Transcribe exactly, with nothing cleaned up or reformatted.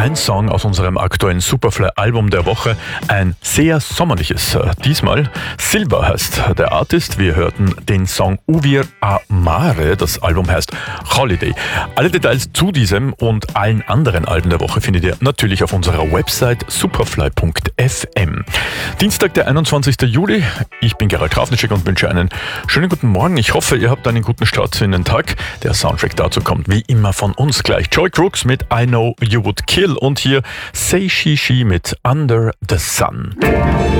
ein Song aus unserem aktuellen Superfly-Album der Woche, ein sehr sommerliches. Diesmal Silva heißt der Artist. Wir hörten den Song Uvir a Mare, das Album heißt Holiday. Alle Details zu diesem und allen anderen Alben der Woche findet ihr natürlich auf unserer Website superfly punkt f m. Dienstag, der einundzwanzigster Juli. Ich bin Gerald Krafniczek und wünsche einen schönen guten Morgen. Ich hoffe, ihr habt einen guten Start in den Tag. Der Soundtrack dazu kommt wie immer von uns gleich. Joy Crooks mit I Know You Would Kill und hier Say She She mit Under the Sun.